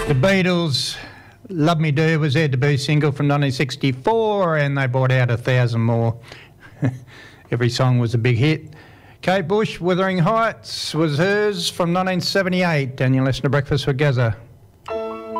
The Beatles, Love Me Do was their debut single from 1964, and they brought out 1,000 more. Every song was a big hit. Kate Bush, Wuthering Heights was hers from 1978, and you're listening to Breakfast with Gazza.